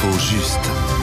L'info juste.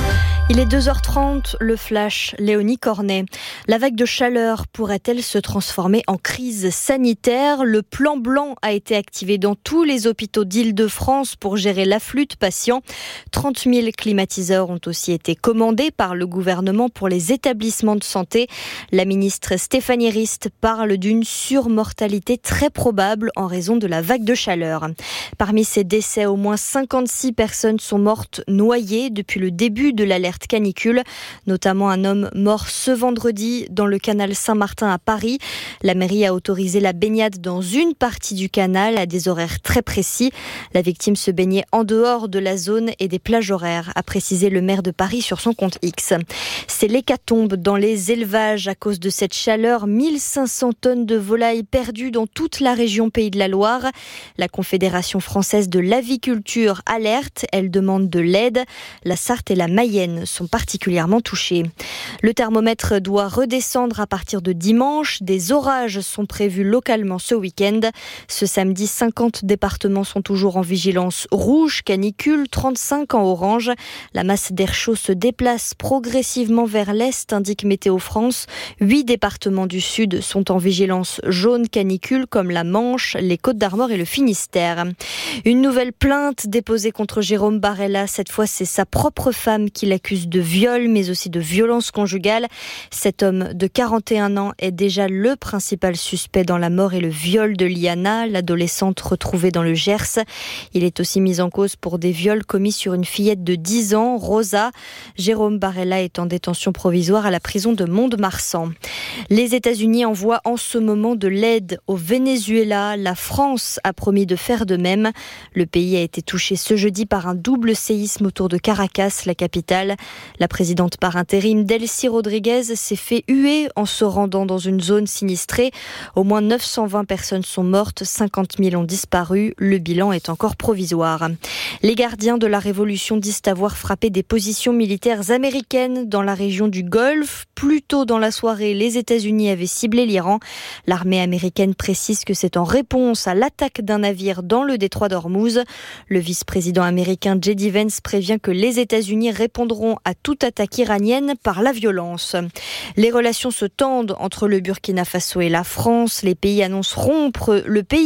Il est 2h30, le flash, Léonie Cornet. La vague de chaleur pourrait-elle se transformer en crise sanitaire ? Le plan blanc a été activé dans tous les hôpitaux d'Île-de-France pour gérer l'afflux de patients. 30 000 climatiseurs ont aussi été commandés par le gouvernement pour les établissements de santé. La ministre Stéphanie Rist parle d'une surmortalité très probable en raison de la vague de chaleur. Parmi ces décès, au moins 56 personnes sont mortes noyées depuis le début de l'alerte canicule, notamment un homme mort ce vendredi dans le canal Saint-Martin à Paris. La mairie a autorisé la baignade dans une partie du canal à des horaires très précis. La victime se baignait en dehors de la zone et des plages horaires, a précisé le maire de Paris sur son compte X. C'est l'hécatombe dans les élevages à cause de cette chaleur. 1500 tonnes de volailles perdues dans toute la région Pays de la Loire. La Confédération française de l'aviculture alerte. Elle demande de l'aide. La Sarthe et la Mayenne sont particulièrement touchés. Le thermomètre doit redescendre à partir de dimanche. Des orages sont prévus localement ce week-end. Ce samedi, 50 départements sont toujours en vigilance rouge, canicule, 35 en orange. La masse d'air chaud se déplace progressivement vers l'est, indique Météo France. 8 départements du sud sont en vigilance jaune canicule, comme la Manche, les Côtes-d'Armor et le Finistère. Une nouvelle plainte déposée contre Jérôme Barella. Cette fois, c'est sa propre femme qui l'accuse de viol, mais aussi de violence conjugale. Cet homme de 41 ans est déjà le principal suspect dans la mort et le viol de Liana, l'adolescente retrouvée dans le Gers. Il est aussi mis en cause pour des viols commis sur une fillette de 10 ans, Rosa. Jérôme Barella est en détention provisoire à la prison de Mont-de-Marsan. Les États-Unis envoient en ce moment de l'aide au Venezuela. La France a promis de faire de même. Le pays a été touché ce jeudi par un double séisme autour de Caracas, la capitale. La présidente par intérim, Delcy Rodriguez, s'est fait huer en se rendant dans une zone sinistrée. Au moins 920 personnes sont mortes, 50 000 ont disparu. Le bilan est encore provisoire. Les gardiens de la Révolution disent avoir frappé des positions militaires américaines dans la région du Golfe. Plus tôt dans la soirée, les États-Unis avaient ciblé l'Iran. L'armée américaine précise que c'est en réponse à l'attaque d'un navire dans le détroit d'Ormuz. Le vice-président américain J.D. Vance prévient que les États-Unis répondront à toute attaque iranienne par la violence. Les relations se tendent entre le Burkina Faso et la France. Le pays annonce rompre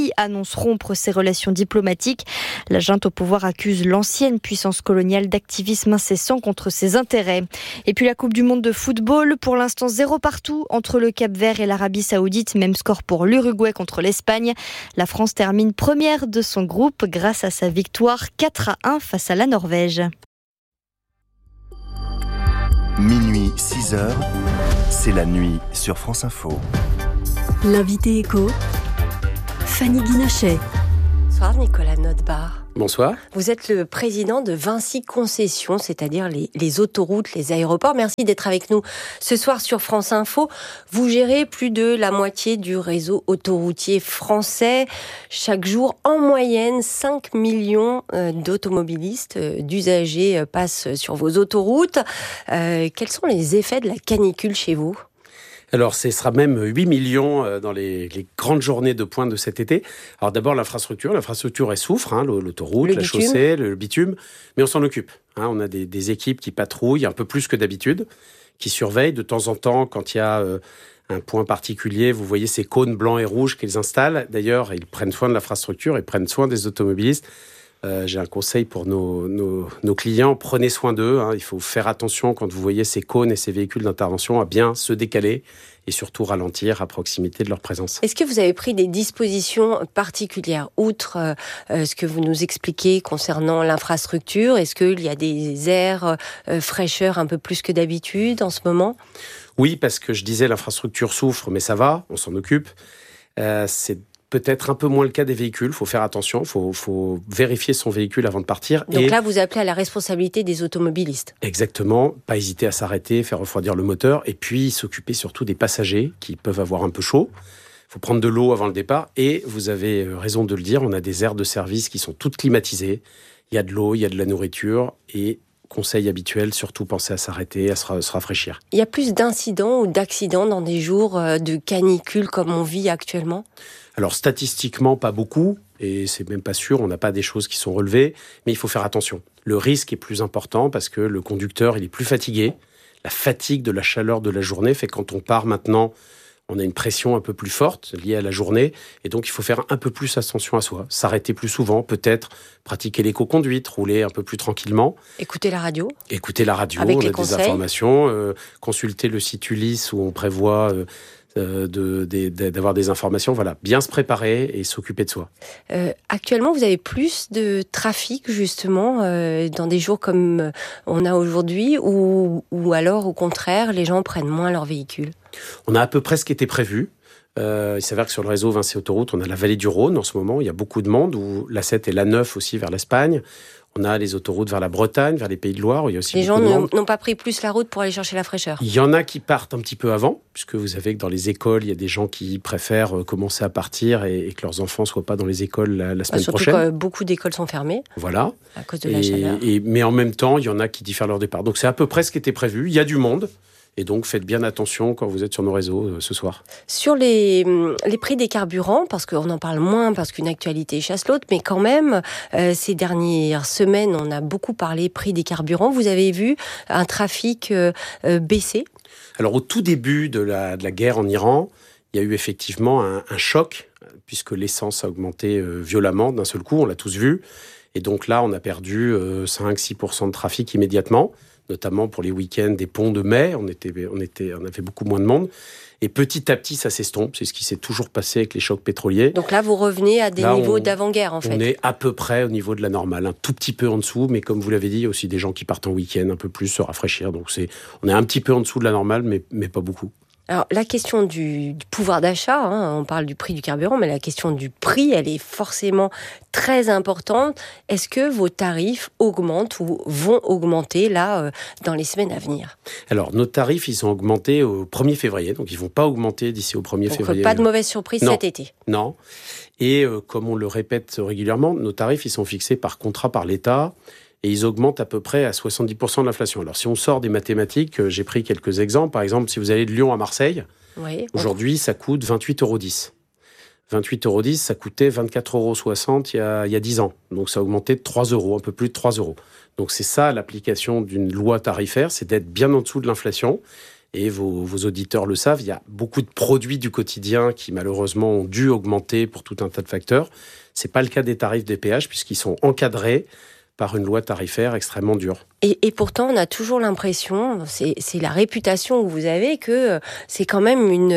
ses relations diplomatiques. La junte au pouvoir accuse l'ancienne puissance coloniale d'activisme incessant contre ses intérêts. Et puis la Coupe du Monde de football, pour l'instant 0 partout entre le Cap-Vert et l'Arabie Saoudite. Même score pour l'Uruguay contre l'Espagne. La France termine première de son groupe grâce à sa victoire 4-1 face à la Norvège. Minuit 6h, c'est la nuit sur France Info. L'invité écho, Fanny Guinochet. Bonsoir Nicolas Notebaert. Bonsoir. Vous êtes le président de Vinci Concessions, c'est-à-dire les autoroutes, les aéroports. Merci d'être avec nous ce soir sur France Info. Vous gérez plus de la moitié du réseau autoroutier français. Chaque jour, en moyenne, 5 millions d'automobilistes, d'usagers passent sur vos autoroutes. Quels sont les effets de la canicule chez vous ? Alors, ce sera même 8 millions dans les grandes journées de pointe de cet été. Alors d'abord, l'infrastructure, elle souffre, l'autoroute, la chaussée, le bitume, mais on s'en occupe. On a des équipes qui patrouillent un peu plus que d'habitude, qui surveillent de temps en temps quand il y a un point particulier. Vous voyez ces cônes blancs et rouges qu'ils installent. D'ailleurs, ils prennent soin de l'infrastructure, ils prennent soin des automobilistes. J'ai un conseil pour nos clients, prenez soin d'eux. Il faut faire attention quand vous voyez ces cônes et ces véhicules d'intervention à bien se décaler et surtout ralentir à proximité de leur présence. Est-ce que vous avez pris des dispositions particulières, outre ce que vous nous expliquez concernant l'infrastructure ? Est-ce qu'il y a des airs fraîcheur un peu plus que d'habitude en ce moment ? Oui, parce que je disais l'infrastructure souffre, mais ça va, on s'en occupe. C'est peut-être un peu moins le cas des véhicules. Il faut faire attention, il faut vérifier son véhicule avant de partir. Donc là, vous appelez à la responsabilité des automobilistes. Exactement, pas hésiter à s'arrêter, faire refroidir le moteur, et puis s'occuper surtout des passagers qui peuvent avoir un peu chaud. Il faut prendre de l'eau avant le départ, et vous avez raison de le dire, on a des aires de service qui sont toutes climatisées. Il y a de l'eau, il y a de la nourriture, et conseil habituel, surtout penser à s'arrêter, à se rafraîchir. Il y a plus d'incidents ou d'accidents dans des jours de canicule comme on vit actuellement ? Alors statistiquement, pas beaucoup, et c'est même pas sûr, on n'a pas des choses qui sont relevées, mais il faut faire attention. le risque est plus important parce que le conducteur, il est plus fatigué. La fatigue de la chaleur de la journée fait que quand on part maintenant, on a une pression un peu plus forte liée à la journée et donc il faut faire un peu plus attention à soi. S'arrêter plus souvent, peut-être pratiquer l'éco-conduite, rouler un peu plus tranquillement. Écouter la radio. Avec les conseils. Des informations. Consulter le site Ulysse où on prévoit d'avoir des informations. Voilà, bien se préparer et s'occuper de soi. Actuellement, vous avez plus de trafic justement dans des jours comme on a aujourd'hui ou alors au contraire, les gens prennent moins leur véhicule? On a à peu près ce qui était prévu. Il s'avère que sur le réseau Vinci Autoroute, on a la vallée du Rhône en ce moment. Il y a beaucoup de monde, où l'A7 et l'A9 aussi vers l'Espagne. On a les autoroutes vers la Bretagne, vers les Pays de Loire, où il y a aussi beaucoup de monde. Les gens n'ont pas pris plus la route pour aller chercher la fraîcheur. Il y en a qui partent un petit peu avant, puisque vous savez que dans les écoles, il y a des gens qui préfèrent commencer à partir et que leurs enfants ne soient pas dans les écoles la semaine prochaine. Surtout que beaucoup d'écoles sont fermées. Voilà. À cause de la chaleur. Mais en même temps, il y en a qui diffèrent leur départ. Donc c'est à peu près ce qui était prévu. Il y a du monde. Et donc, faites bien attention quand vous êtes sur nos réseaux ce soir. Sur les prix des carburants, parce qu'on en parle moins, parce qu'une actualité chasse l'autre, mais quand même, ces dernières semaines, on a beaucoup parlé prix des carburants. Vous avez vu un trafic baisser? Alors, au tout début de la guerre en Iran, il y a eu effectivement un choc, puisque l'essence a augmenté violemment d'un seul coup, on l'a tous vu. Et donc là, on a perdu 5-6% de trafic immédiatement, notamment pour les week-ends des ponts de mai, on avait beaucoup moins de monde. Et petit à petit, ça s'estompe. C'est ce qui s'est toujours passé avec les chocs pétroliers. Donc là, vous revenez à des niveaux d'avant-guerre, en fait. On est à peu près au niveau de la normale, un tout petit peu en dessous, mais comme vous l'avez dit, il y a aussi des gens qui partent en week-end un peu plus se rafraîchir. Donc on est un petit peu en dessous de la normale, mais pas beaucoup. Alors, la question du pouvoir d'achat, on parle du prix du carburant, mais la question du prix, elle est forcément très importante. Est-ce que vos tarifs augmentent ou vont augmenter, là, dans les semaines à venir? Alors, nos tarifs, ils ont augmenté au 1er février, donc ils ne vont pas augmenter d'ici au 1er février. Donc, pas de mauvaise surprise cet été? Non. Et comme on le répète régulièrement, nos tarifs, ils sont fixés par contrat par l'État. Et ils augmentent à peu près à 70% de l'inflation. Alors, si on sort des mathématiques, j'ai pris quelques exemples. Par exemple, si vous allez de Lyon à Marseille, aujourd'hui, ça coûte 28,10 €. 28,10 €, ça coûtait 24,60 € il y a 10 ans. Donc, ça a augmenté de 3 €, un peu plus de 3 €. Donc, c'est ça l'application d'une loi tarifaire, c'est d'être bien en dessous de l'inflation. Et vos auditeurs le savent, il y a beaucoup de produits du quotidien qui, malheureusement, ont dû augmenter pour tout un tas de facteurs. Ce n'est pas le cas des tarifs des péages, puisqu'ils sont encadrés par une loi tarifaire extrêmement dure. Et pourtant, on a toujours l'impression, c'est la réputation que vous avez, que c'est quand même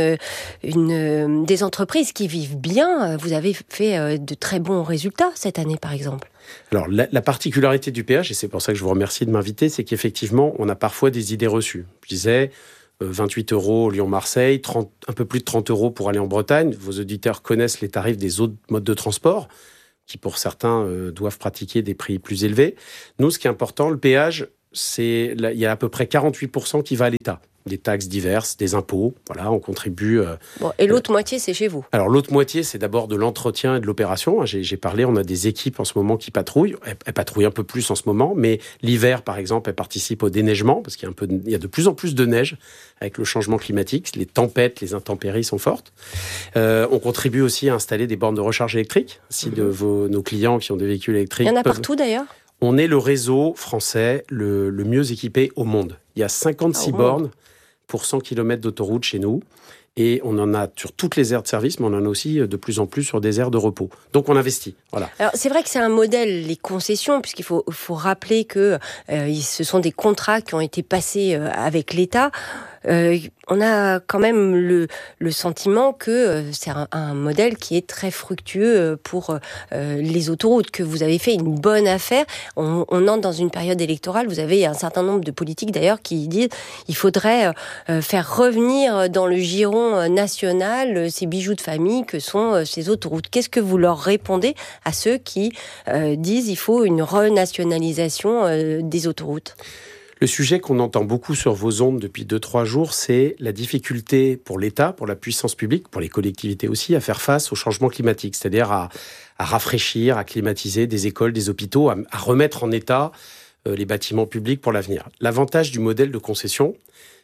des entreprises qui vivent bien. Vous avez fait de très bons résultats cette année, par exemple. Alors, la particularité du péage, et c'est pour ça que je vous remercie de m'inviter, c'est qu'effectivement, on a parfois des idées reçues. Je disais 28 € Lyon-Marseille, un peu plus de 30 € pour aller en Bretagne. Vos auditeurs connaissent les tarifs des autres modes de transport, qui pour certains doivent pratiquer des prix plus élevés. Nous, ce qui est important, le péage, il y a à peu près 48% qui va à l'État. Des taxes diverses, des impôts, voilà, on contribue. Et l'autre moitié, c'est chez vous? Alors, l'autre moitié, c'est d'abord de l'entretien et de l'opération. J'ai parlé, on a des équipes en ce moment qui patrouillent. Elles patrouillent un peu plus en ce moment, mais l'hiver, par exemple, elles participent au déneigement, parce qu'il y a de plus en plus de neige avec le changement climatique. Les tempêtes, les intempéries sont fortes. On contribue aussi à installer des bornes de recharge électrique. Si nos clients qui ont des véhicules électriques... Il y en a partout, d'ailleurs? On est le réseau français le mieux équipé au monde. Il y a 56 bornes pour 100 km d'autoroute chez nous. Et on en a sur toutes les aires de service, mais on en a aussi de plus en plus sur des aires de repos. Donc on investit. Voilà. Alors c'est vrai que c'est un modèle, les concessions, puisqu'il faut rappeler que ce sont des contrats qui ont été passés avec l'État. On a quand même le sentiment que c'est un modèle qui est très fructueux pour les autoroutes, que vous avez fait une bonne affaire. On entre dans une période électorale, vous avez un certain nombre de politiques d'ailleurs qui disent qu'il faudrait faire revenir dans le giron national ces bijoux de famille que sont ces autoroutes. Qu'est-ce que vous leur répondez à ceux qui disent qu'il faut une renationalisation des autoroutes ? Le sujet qu'on entend beaucoup sur vos ondes depuis 2-3 jours, c'est la difficulté pour l'État, pour la puissance publique, pour les collectivités aussi, à faire face au changement climatique, c'est-à-dire à rafraîchir, à climatiser des écoles, des hôpitaux, à remettre en état les bâtiments publics pour l'avenir. L'avantage du modèle de concession,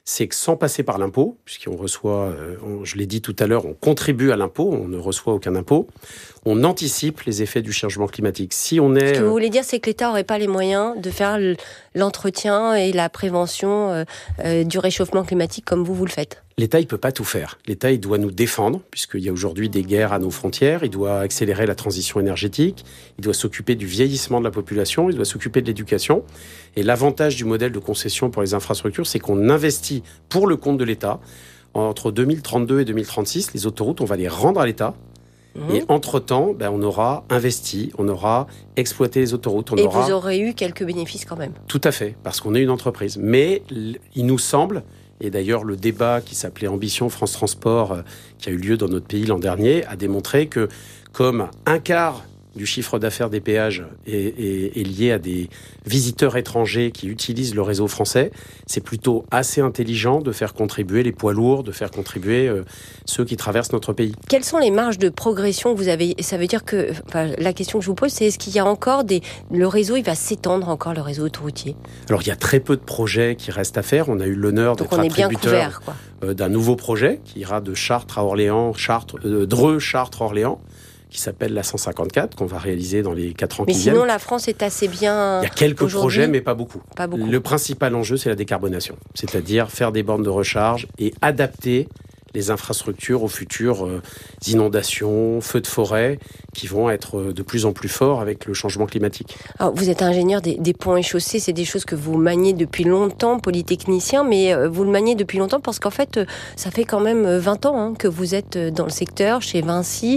c'est que sans passer par l'impôt, puisqu'on reçoit, je l'ai dit tout à l'heure, on contribue à l'impôt, on ne reçoit aucun impôt, on anticipe les effets du changement climatique. Si on est... Ce que vous voulez dire, c'est que l'État n'aurait pas les moyens de faire l'entretien et la prévention du réchauffement climatique comme vous le faites. L'État, il ne peut pas tout faire. L'État, il doit nous défendre, puisqu'il y a aujourd'hui des guerres à nos frontières. Il doit accélérer la transition énergétique. Il doit s'occuper du vieillissement de la population. Il doit s'occuper de l'éducation. Et l'avantage du modèle de concession pour les infrastructures, c'est qu'on investit pour le compte de l'État. Entre 2032 et 2036, les autoroutes, on va les rendre à l'État. Et entre-temps, on aura investi, on aura exploité les autoroutes. Vous aurez eu quelques bénéfices quand même. Tout à fait, parce qu'on est une entreprise. Mais il nous semble, et d'ailleurs le débat qui s'appelait Ambition France Transport, qui a eu lieu dans notre pays l'an dernier, a démontré que comme un quart du chiffre d'affaires des péages est lié à des visiteurs étrangers qui utilisent le réseau français, c'est plutôt assez intelligent de faire contribuer les poids lourds, de faire contribuer ceux qui traversent notre pays. Quelles sont les marges de progression que vous avez ? Ça veut dire que, la question que je vous pose, c'est est-ce qu'il y a encore le réseau, il va s'étendre encore, le réseau autoroutier ? Alors il y a très peu de projets qui restent à faire. On a eu l'honneur d'être attributeur d'un nouveau projet qui ira de Chartres à Orléans, Dreux, Chartres, Orléans, qui s'appelle la 154, qu'on va réaliser dans les 4 ans qui viennent. Mais sinon, la France est assez bien. Il y a quelques projets, mais pas beaucoup. Pas beaucoup. Le principal enjeu, c'est la décarbonation. C'est-à-dire faire des bornes de recharge et adapter les infrastructures aux futures inondations, feux de forêt, qui vont être de plus en plus forts avec le changement climatique. Alors, vous êtes ingénieur des ponts et chaussées, c'est des choses que vous maniez depuis longtemps, polytechnicien, mais vous le maniez depuis longtemps parce qu'en fait, ça fait quand même 20 ans que vous êtes dans le secteur, chez Vinci,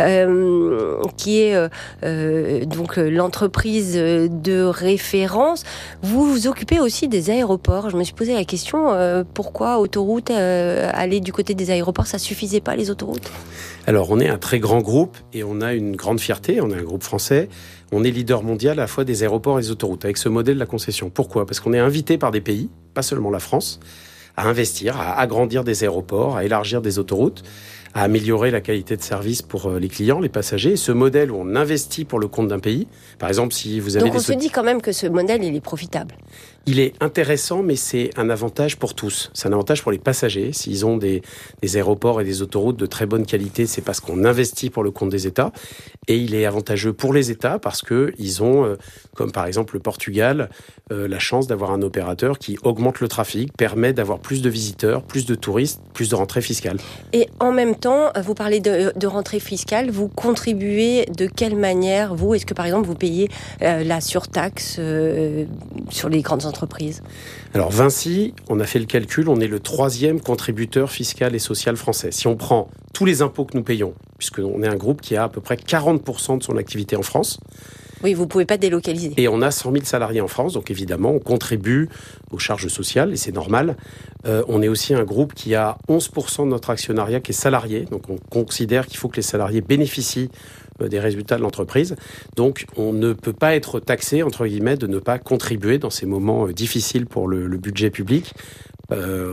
qui est donc l'entreprise de référence. Vous vous occupez aussi des aéroports. Je me suis posé la question, pourquoi autoroute, aller du côté des aéroports, ça suffisait pas les autoroutes ? Alors, on est un très grand groupe et on a une grande fierté. On est un groupe français. On est leader mondial à la fois des aéroports et des autoroutes avec ce modèle de la concession. Pourquoi ? Parce qu'on est invité par des pays, pas seulement la France, à investir, à agrandir des aéroports, à élargir des autoroutes, à améliorer la qualité de service pour les clients, les passagers. Et ce modèle où on investit pour le compte d'un pays, par exemple, si vous avez... Donc on se dit quand même que ce modèle, il est profitable. Il est intéressant, mais c'est un avantage pour tous. C'est un avantage pour les passagers. S'ils ont des aéroports et des autoroutes de très bonne qualité, c'est parce qu'on investit pour le compte des États. Et il est avantageux pour les États parce qu'ils ont, comme par exemple le Portugal, la chance d'avoir un opérateur qui augmente le trafic, permet d'avoir plus de visiteurs, plus de touristes, plus de rentrées fiscales. Et en même temps, vous parlez de rentrée fiscale, vous contribuez de quelle manière, vous ? Est-ce que par exemple vous payez la surtaxe sur les grandes entreprises ? Alors Vinci, on a fait le calcul, on est le 3e contributeur fiscal et social français. Si on prend tous les impôts que nous payons, puisqu'on est un groupe qui a à peu près 40% de son activité en France. Oui, vous ne pouvez pas délocaliser. Et on a 100 000 salariés en France, donc évidemment, on contribue aux charges sociales, et c'est normal. On est aussi un groupe qui a 11% de notre actionnariat qui est salarié, donc on considère qu'il faut que les salariés bénéficient des résultats de l'entreprise. Donc, on ne peut pas être taxé, entre guillemets, de ne pas contribuer dans ces moments difficiles pour le budget public.